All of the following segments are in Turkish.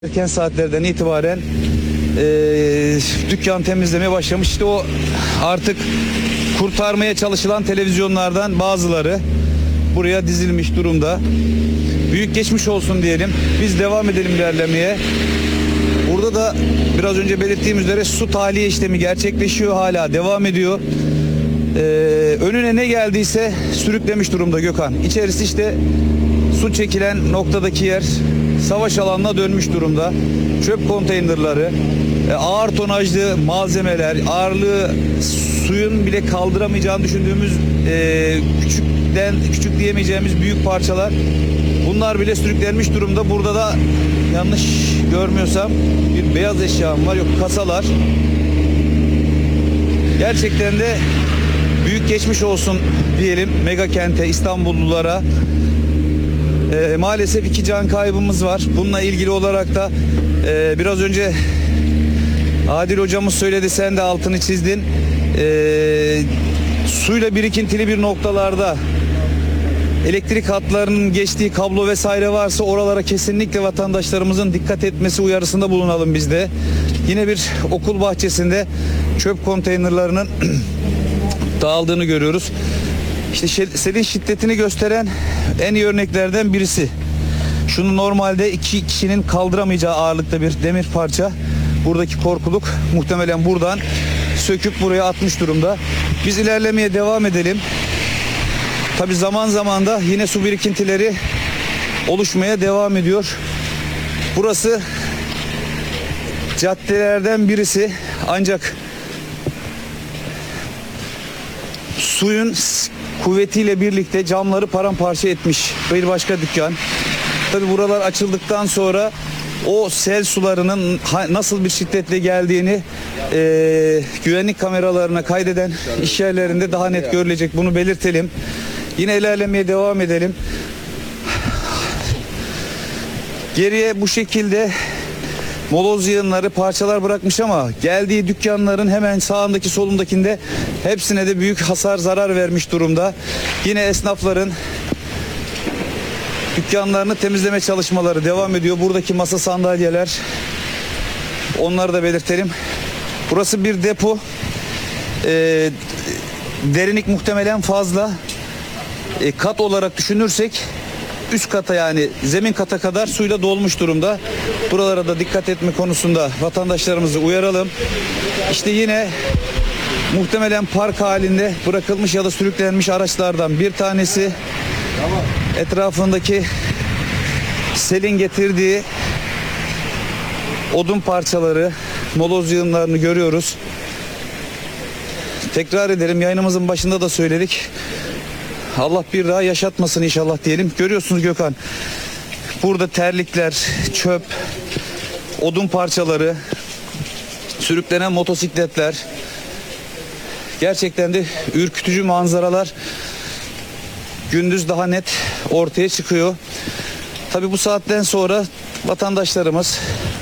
Erken saatlerden itibaren dükkan temizlemeye başlamış. İşte o artık kurtarmaya çalışılan televizyonlardan bazıları buraya dizilmiş durumda. Büyük geçmiş olsun diyelim. Biz devam edelim ilerlemeye. Burada da biraz önce belirttiğim üzere su tahliye işlemi gerçekleşiyor, hala devam ediyor. Önüne ne geldiyse sürüklemiş durumda Gökhan. İçerisi işte su çekilen noktadaki yer savaş alanına dönmüş durumda. Çöp konteynerları, ağır tonajlı malzemeler, ağırlığı suyun bile kaldıramayacağını düşündüğümüz küçük diyemeyeceğimiz büyük parçalar, bunlar bile sürüklenmiş durumda. Burada da yanlış görmüyorsam bir beyaz eşyam var, yok kasalar. Gerçekten de büyük geçmiş olsun diyelim mega kente, İstanbullulara. Maalesef 2 can kaybımız var. Bununla ilgili olarak da biraz önce Adil hocamız söyledi, sen de altını çizdin. Suyla birikintili bir noktalarda elektrik hatlarının geçtiği kablo vesaire varsa oralara kesinlikle vatandaşlarımızın dikkat etmesi uyarısında bulunalım biz de. Yine bir okul bahçesinde çöp konteynerlarının dağıldığını görüyoruz. İşte selin şiddetini gösteren en iyi örneklerden birisi. Şunu normalde 2 kişinin kaldıramayacağı ağırlıkta bir demir parça. Buradaki korkuluk muhtemelen buradan söküp buraya atmış durumda. Biz ilerlemeye devam edelim. Tabi zaman zaman da yine su birikintileri oluşmaya devam ediyor. Burası caddelerden birisi, ancak suyun kuvvetiyle birlikte camları paramparça etmiş bir başka dükkan. Tabi buralar açıldıktan sonra o sel sularının nasıl bir şiddetle geldiğini güvenlik kameralarına kaydeden iş yerlerinde daha net görülecek, bunu belirtelim. Yine ilerlemeye devam edelim. Geriye bu şekilde moloz yığınları, parçalar bırakmış ama geldiği dükkanların hemen sağındaki solundakinde hepsine de büyük hasar, zarar vermiş durumda. Yine esnafların dükkanlarını temizleme çalışmaları devam ediyor. Buradaki masa, sandalyeler, onları da belirtelim. Burası bir depo. Derinlik muhtemelen fazla. Kat olarak düşünürsek üst kata, yani zemin kata kadar suyla dolmuş durumda. Buralara da dikkat etme konusunda vatandaşlarımızı uyaralım. İşte yine muhtemelen park halinde bırakılmış ya da sürüklenmiş araçlardan bir tanesi. Etrafındaki selin getirdiği odun parçaları, moloz yığınlarını görüyoruz. Tekrar edelim, yayınımızın başında da söyledik. Allah bir daha yaşatmasın inşallah diyelim. Görüyorsunuz Gökhan, burada terlikler, çöp, odun parçaları, sürüklenen motosikletler. Gerçekten de ürkütücü manzaralar gündüz daha net ortaya çıkıyor. Tabi bu saatten sonra vatandaşlarımız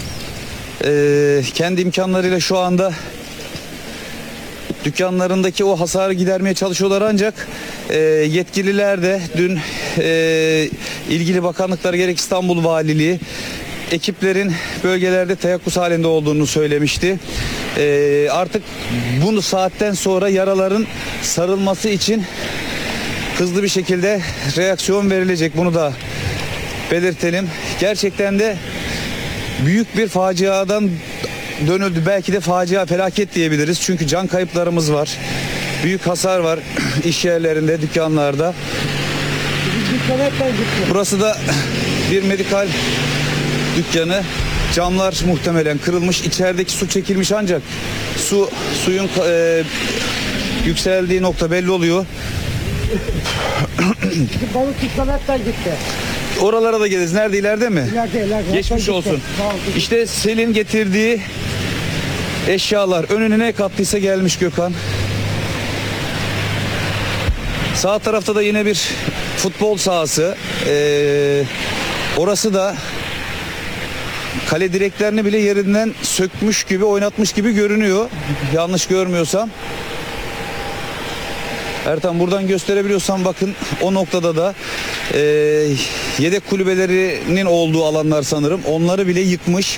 kendi imkanlarıyla şu anda dükkanlarındaki o hasarı gidermeye çalışıyorlar, ancak yetkililer de dün ilgili bakanlıklar, gerek İstanbul Valiliği, ekiplerin bölgelerde teyakkuz halinde olduğunu söylemişti. Artık bunu saatten sonra yaraların sarılması için hızlı bir şekilde reaksiyon verilecek, bunu da belirtelim. Gerçekten de büyük bir faciadan dönüldü. Belki de facia, felaket diyebiliriz. Çünkü can kayıplarımız var. Büyük hasar var iş yerlerinde, dükkanlarda. Burası da bir medikal dükkanı. Camlar muhtemelen kırılmış. İçerideki su çekilmiş, ancak suyun yükseldiği nokta belli oluyor. Balık tutsamaktan gitti. Oralara da geliriz. Nerede, ileride mi? İleride. Geçmiş olsun. İşte selin getirdiği eşyalar önüne ne kattıysa gelmiş Gökhan. Sağ tarafta da yine bir futbol sahası. Orası da kale direklerini bile yerinden sökmüş gibi, oynatmış gibi görünüyor. Yanlış görmüyorsam. Ertan, buradan gösterebiliyorsan bakın, o noktada da yedek kulübelerinin olduğu alanlar sanırım. Onları bile yıkmış.